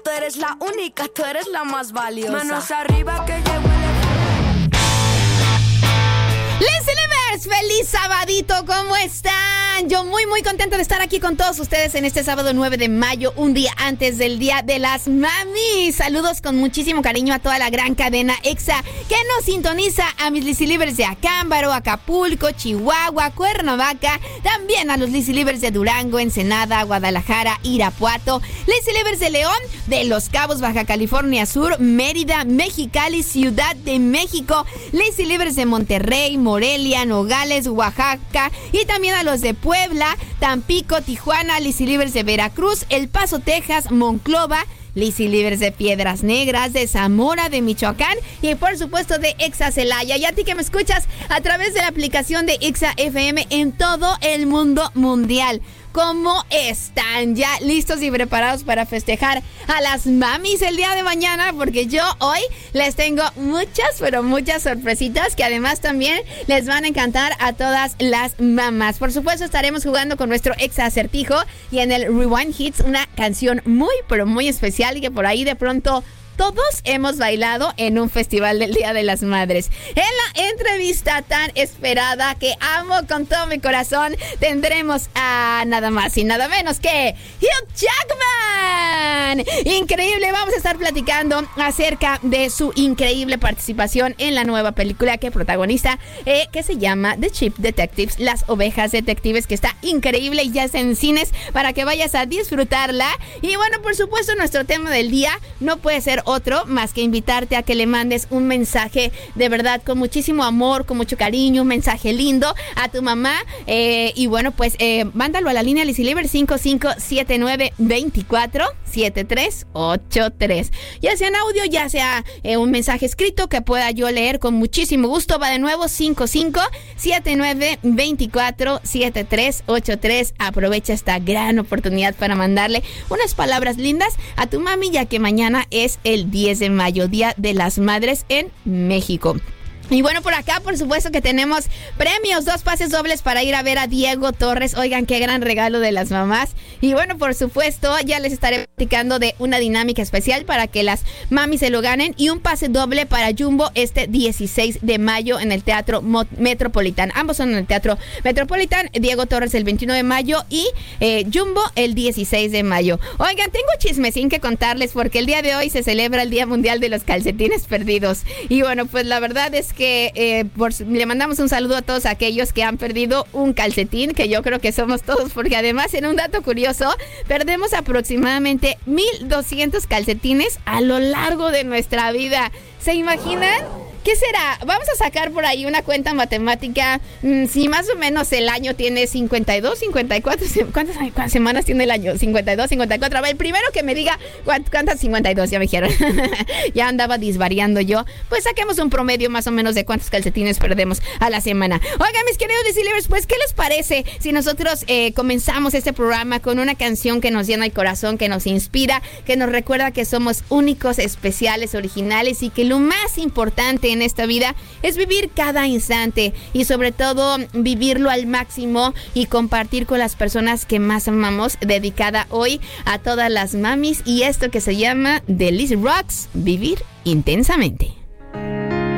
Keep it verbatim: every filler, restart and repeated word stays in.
tú eres la única, tú eres la más valiosa. Manos arriba que llegó el... Leslie Livers, feliz sabadito, ¿cómo están? Yo muy muy contenta de estar aquí con todos ustedes en este sábado nueve de mayo, un día antes del Día de las Mamis. Saludos con muchísimo cariño a toda la gran cadena EXA que nos sintoniza, a mis Leslie Livers de Acámbaro, Acapulco, Chihuahua, Cuernavaca, también a los Leslie Livers de Durango, Ensenada, Guadalajara, Irapuato, Leslie Livers de León, de Los Cabos, Baja California Sur, Mérida, Mexicali, Ciudad de México, Leslie Livers de Monterrey, Morelia, Nogales, Oaxaca, y también a los de Puebla, Tampico, Tijuana, Leslie Livers de Veracruz, El Paso, Texas, Monclova, Leslie Livers de Piedras Negras, de Zamora, de Michoacán y por supuesto de EXA Celaya. Y a ti que me escuchas a través de la aplicación de EXA F M en todo el mundo mundial. ¿Cómo están? ¿Ya listos y preparados para festejar a las mamis el día de mañana? Porque yo hoy les tengo muchas, pero muchas sorpresitas que además también les van a encantar a todas las mamás. Por supuesto estaremos jugando con nuestro Exa Acertijo y en el Rewind Hits una canción muy, pero muy especial y que por ahí de pronto todos hemos bailado en un festival del Día de las Madres. En la entrevista tan esperada que amo con todo mi corazón, tendremos a nada más y nada menos que Hugh Jackman. Increíble, vamos a estar platicando acerca de su increíble participación en la nueva película que protagoniza, eh, que se llama The Sheep Detectives, Las Ovejas Detectives, que está increíble y ya está en cines para que vayas a disfrutarla. Y bueno, por supuesto, nuestro tema del día no puede ser otro más que invitarte a que le mandes un mensaje de verdad con muchísimo amor, con mucho cariño, un mensaje lindo a tu mamá, eh, y bueno pues eh, mándalo a la línea Leslie Livers cinco cinco siete nueve dos cuatro siete tres ocho tres, ya sea en audio, ya sea eh, un mensaje escrito que pueda yo leer con muchísimo gusto. Va de nuevo cinco cinco siete nueve dos cuatro siete tres ocho tres. Aprovecha esta gran oportunidad para mandarle unas palabras lindas a tu mami, ya que mañana es el diez de mayo, Día de las Madres en México. Y bueno, por acá, por supuesto que tenemos premios, dos pases dobles para ir a ver a Diego Torres. Oigan, qué gran regalo de las mamás. Y bueno, por supuesto, ya les estaré platicando de una dinámica especial para que las mamis se lo ganen. Y un pase doble para Jumbo este dieciséis de mayo en el Teatro Metropolitan. Ambos son en el Teatro Metropolitan. Diego Torres el veintiuno de mayo y eh, Jumbo el dieciséis de mayo. Oigan, tengo chismecín que contarles porque el día de hoy se celebra el Día Mundial de los Calcetines Perdidos. Y bueno, pues la verdad es que que eh, por, le mandamos un saludo a todos aquellos que han perdido un calcetín, que yo creo que somos todos, porque además, en un dato curioso, perdemos aproximadamente mil doscientos calcetines a lo largo de nuestra vida. ¿Se imaginan? ¿Qué será? Vamos a sacar por ahí una cuenta matemática. Mm, si más o menos el año tiene cincuenta y dos, cincuenta y cuatro. ¿Cuántas, cuántas semanas tiene el año? cincuenta y dos, cincuenta y cuatro. A ver, el primero que me diga cuántas cincuenta y dos, ya me dijeron. Ya andaba disvariando yo. Pues saquemos un promedio más o menos de cuántos calcetines perdemos a la semana. Oigan, mis queridos Leslie Livers, pues, ¿qué les parece si nosotros eh, comenzamos este programa con una canción que nos llena el corazón, que nos inspira, que nos recuerda que somos únicos, especiales, originales y que lo más importante en esta vida es vivir cada instante y sobre todo vivirlo al máximo y compartir con las personas que más amamos, dedicada hoy a todas las mamis y esto que se llama The Liz Rocks, Vivir Intensamente.